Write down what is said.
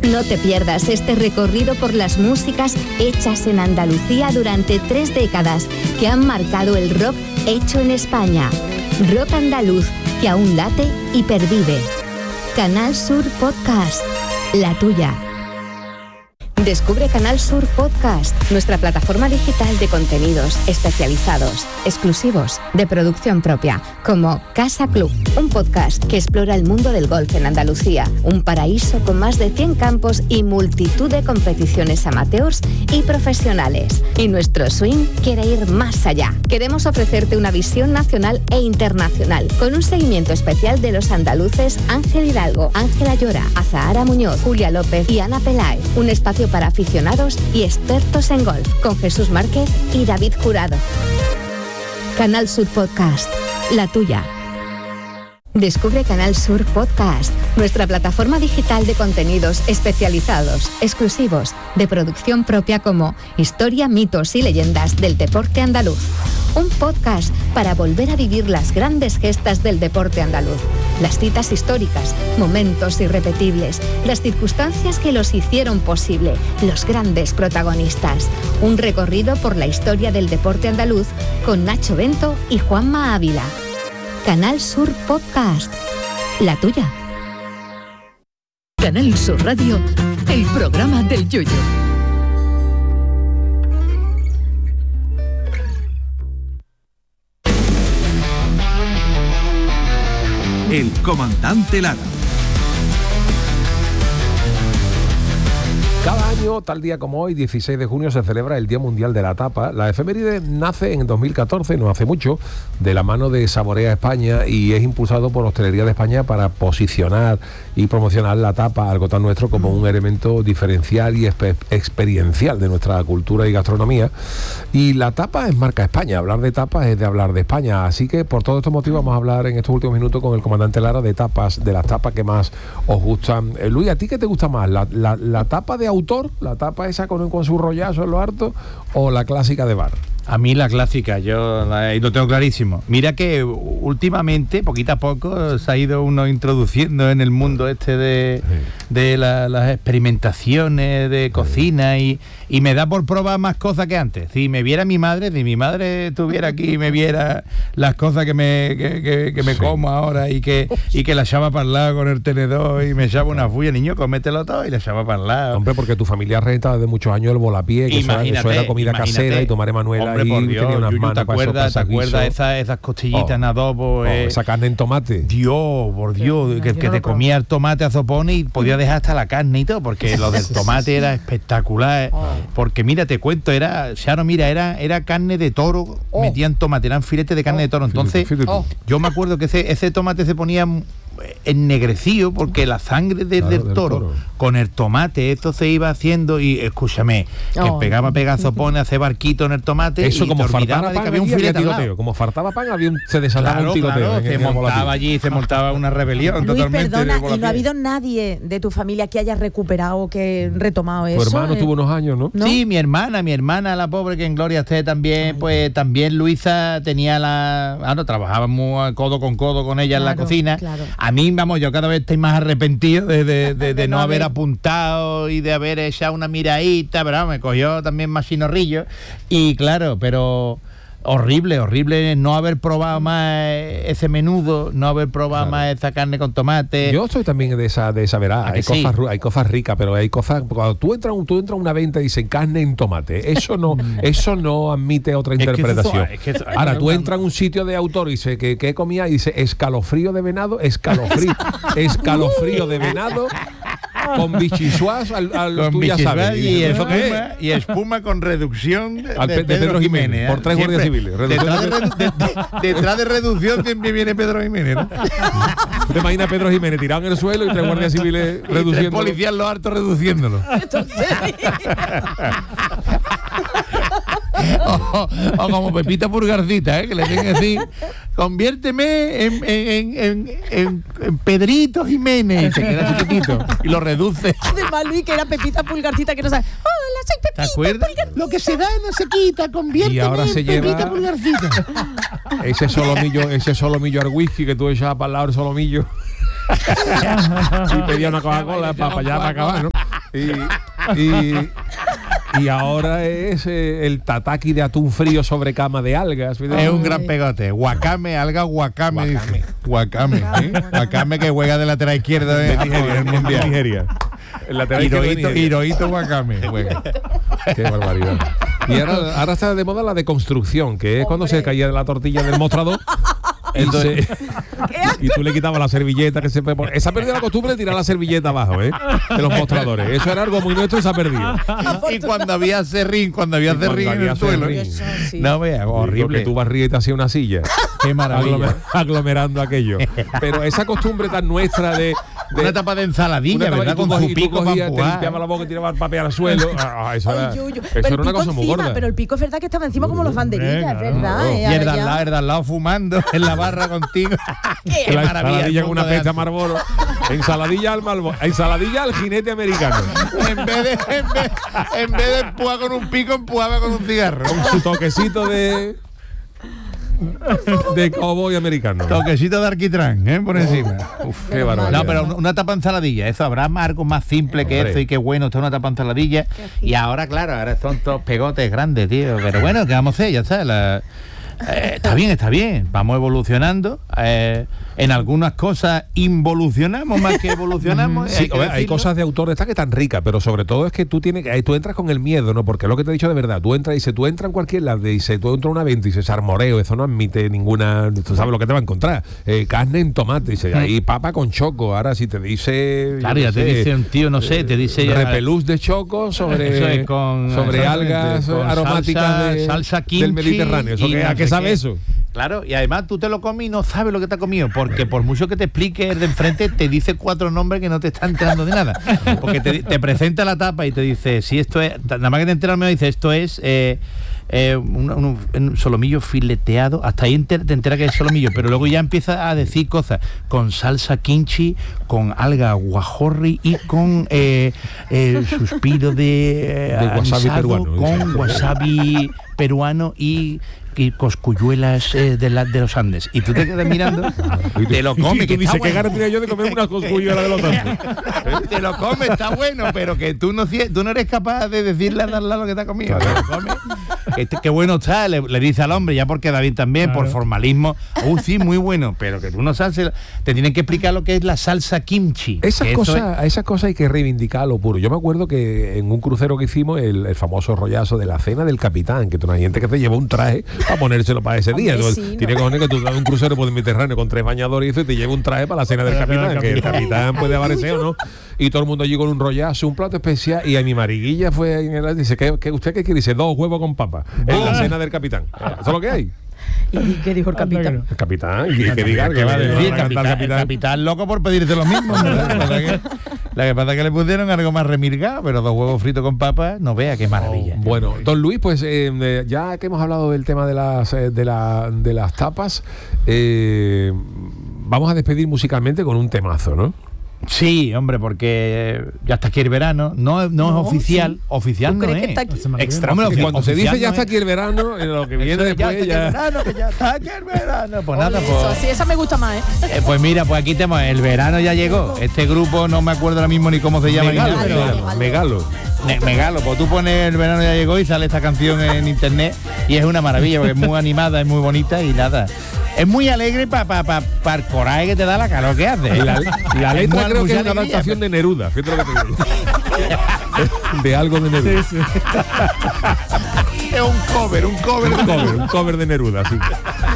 No te pierdas este recorrido por las músicas hechas en Andalucía durante 3 décadas que han marcado el rock hecho en España. Rock andaluz que aún late y pervive. Canal Sur Podcast, la tuya. Descubre Canal Sur Podcast, nuestra plataforma digital de contenidos especializados, exclusivos, de producción propia, como Casa Club, un podcast que explora el mundo del golf en Andalucía, un paraíso con más de 100 campos y multitud de competiciones amateurs y profesionales. Y nuestro swing quiere ir más allá. Queremos ofrecerte una visión nacional e internacional, con un seguimiento especial de los andaluces Ángel Hidalgo, Ángela Llora, Azahara Muñoz, Julia López y Ana Peláez. Un espacio para aficionados y expertos en golf, con Jesús Márquez y David Jurado. Canal Sur Podcast, la tuya. Descubre Canal Sur Podcast, nuestra plataforma digital de contenidos especializados, exclusivos, de producción propia, como Historia, mitos y leyendas del deporte andaluz. Un podcast para volver a vivir las grandes gestas del deporte andaluz, las citas históricas, momentos irrepetibles, las circunstancias que los hicieron posible, los grandes protagonistas. Un recorrido por la historia del deporte andaluz con Nacho Bento y Juanma Ávila. Canal Sur Podcast, la tuya. Canal Sur Radio, el programa del Yoyo. El comandante Lara. Cada año, tal día como hoy, 16 de junio, se celebra el Día Mundial de la Tapa. La efeméride nace en 2014, no hace mucho, de la mano de Saborea España, y es impulsado por Hostelería de España para posicionar y promocionar la tapa, algo tan nuestro, como un elemento diferencial y experiencial de nuestra cultura y gastronomía. Y la tapa es marca España. Hablar de tapas es de hablar de España. Así que por todos estos motivos vamos a hablar en estos últimos minutos con el comandante Lara de tapas, de las tapas que más os gustan. Luis, ¿a ti qué te gusta más? ¿La tapa de autor, la tapa esa con su rollazo en lo harto, o la clásica de bar? A mí la clásica, yo lo tengo clarísimo. Mira que últimamente, poquito a poco, se ha ido uno introduciendo en el mundo este de las experimentaciones de cocina, y me da por probar más cosas que antes. Si me viera mi madre, si mi madre estuviera aquí y me viera las cosas que me como ahora, y que la echaba para el lado con el tenedor y me echaba una fulla, niño, cómetelo todo, y la echaba para el lado. Hombre, porque tu familia renta desde muchos años el volapié, que eso era comida casera, y tu madre Manuela. Hombre, por Dios, ¿te acuerdas esas costillitas en adobo? Esa carne en tomate. Dios, por Dios, que te comía el tomate a zopones y podía dejar hasta la carne y todo, porque lo del tomate era espectacular. Porque mira, te cuento, era carne de toro, metían tomate, eran filetes de carne de toro. Entonces, yo me acuerdo que ese tomate se ponía ennegrecido, porque la sangre del toro con el tomate, esto se iba haciendo, y escúchame, que pegaba zopones, hacer barquito en el tomate. Eso, y como fartaba pan, había un filete tiroteo. Como fartaba pan, se desataba un tiroteo. Se montaba allí, se montaba una rebelión. Luis, totalmente. Perdona, ¿y no ha habido nadie de tu familia que haya recuperado, que retomado eso? Tu hermano tuvo unos años, ¿no? Sí, mi hermana, la pobre, que en gloria esté también. Ay, pues también Luisa tenía trabajábamos codo con codo con ella en la cocina. Claro. A mí, vamos, yo cada vez estoy más arrepentido de no haber apuntado y de haber echado una miradita, pero me cogió también más chinorrillo. Y claro, pero horrible no haber probado más ese menudo, no haber probado más esa carne con tomate. Yo soy también de esa verá. Hay cosas ricas, pero hay cosas, cuando tú entras a una venta y dicen carne en tomate, eso no admite otra interpretación. Ahora tú entras a un sitio de autor y dice que comía, y dice escalofrío de venado, escalofrío de venado con bichisuas tú ya sabes. Y espuma con reducción de Pedro Jiménez, por 3 guardias civiles. Detrás de reducción siempre viene Pedro Jiménez, ¿no? ¿Te imaginas Pedro Jiménez tirado en el suelo y 3 guardias civiles reduciendo? 3 policías lo harto reduciéndolo. O como Pepita Pulgarcita, que le tienen que decir, conviérteme en Pedrito Jiménez, y se queda chiquitito y lo reduce. Además, Luis, que era Pepita Pulgarcita, que no sabe. Hola, soy Pepita. ¿Te acuerdas? Lo que se da no se quita, conviérteme y ahora se en lleva Pepita Pulgarcita. Ese solomillo al whisky que tú echabas para el lado del solomillo y pedía una Coca-Cola para allá para acabar, ¿no? Y ahora es el tataki de atún frío sobre cama de algas. Es un gran pegote. Wakame, alga Wakame. Dice. Wakame, ¿eh? Wakame que juega de lateral izquierdo de Nigeria, el mundial de Nigeria. El lateral izquierdo de Nigeria. Hirohito Wakame juega. Qué barbaridad. Y ahora está de moda la deconstrucción, que es cuando se caía de la tortilla del mostrador. Entonces, y tú le quitabas la servilleta que se pone. Esa ha perdido la costumbre de tirar la servilleta abajo, de los mostradores. Eso era algo muy nuestro y se ha perdido. Y cuando había serrín en el suelo. Sí. No veas, horrible. Que tú barrías y te hacías una silla. Qué maravilla. Aglomerando aquello. Pero esa costumbre tan nuestra de una tapa de ensaladilla, ¿verdad? Con su pico te limpiaba la boca y tiraba el papel al suelo. Eso era una cosa muy gorda. Pero el pico es verdad que estaba encima como los banderillas, es verdad. Y el de al lado fumando en la barra contigo. Qué la ensaladilla con una pesta a Marlboro. Ensaladilla al Marlboro. Ensaladilla al jinete americano. En vez de empujar con un pico, empujaba con un cigarro. Con su toquecito de cowboy americano. Toquecito de alquitrán, por encima. Uf, qué barbaridad. No, pero una tapa ensaladilla, eso habrá algo más simple que eso y qué bueno, esto es una tapa ensaladilla. Y ahora, claro, ahora son todos pegotes grandes, tío. Pero bueno, ¿qué vamos a hacer? Ya está. Está bien. Vamos evolucionando. En algunas cosas involucionamos más que evolucionamos. Sí, hay cosas de autor que están ricas, pero sobre todo es que tú entras con el miedo, ¿no? Porque es lo que te he dicho de verdad. Tú entras y tú entras en cualquier lado, dice, tú entras a una venta y dices armoreo, eso no admite ninguna, tú sabes lo que te va a encontrar. Carne en tomate, dice, ahí papa con choco. Ahora si te dice, claro, ya te dice un tío, no sé, te dice repelús de choco sobre algas aromáticas salsa kimchi del Mediterráneo. ¿Eso ¿A qué sabe eso? Claro, y además tú te lo comes y no sabes lo que te ha comido, porque por mucho que te explique el de enfrente, te dice 4 nombres que no te están enterando de nada. Porque te presenta la tapa y te dice, si esto es, nada más que te enteras, me dice, esto es un solomillo fileteado, hasta ahí te enteras que es solomillo, pero luego ya empieza a decir cosas con salsa kimchi, con alga guajorri y con suspiro de wasabi peruano, con wasabi peruano y coscuyuelas de los Andes. Y tú te quedas mirando, te lo comes. Y tú dices, ¿qué ganas tenía yo de comer una coscuyuela de los Andes? Te lo comes, está bueno, pero que tú no eres capaz de decirle a darle lo que te ha comido. Qué bueno está, le dice al hombre, ya porque David también, por formalismo, sí, muy bueno, pero que tú no sabes, te tienen que explicar lo que es la salsa kimchi. Esas cosas hay que reivindicarlo puro. Yo me acuerdo que en un crucero que hicimos, el famoso rollazo de la cena del capitán, que hay gente que te lleva un traje a ponérselo para ese día. Entonces, tiene cojones que tú das un crucero por el Mediterráneo con 3 bañadores y eso, y te lleva un traje para la cena del capitán, que el capitán puede aparecer o no. Y todo el mundo allí con un rollazo, un plato especial, y a mi mariguilla fue en el dice, ¿qué usted qué quiere? Dice, 2 huevos con papa en la cena del capitán. Eso es lo que hay. ¿Y qué dijo el capitán? El capitán, y que diga que va a decir el capitán loco por pedirse lo mismo. La que pasa es que le pusieron algo más remirgado, pero 2 huevos fritos con papas, no vea qué maravilla. Bueno, don Luis, pues ya que hemos hablado del tema de las tapas, vamos a despedir musicalmente con un temazo, ¿no? Sí, hombre, porque ya está aquí el verano, no es oficial, sí. Oficial no es. Extra. Hombre, cuando se dice ya está aquí el verano, lo que viene después ya está aquí el verano. Pues nada, pues. Sí, esa me gusta más, pues mira, pues aquí tenemos, el verano ya llegó. Este grupo no me acuerdo ahora mismo ni cómo se llama. Megalo. Pues tú pones el verano ya llegó y sale esta canción en internet y es una maravilla porque es muy animada, es muy bonita y nada. Es muy alegre para el coraje que te da la calor que hace. La letra creo que es una adaptación de Neruda. Fíjate lo que te digo. De algo de Neruda. Sí. Es un cover de Neruda, sí.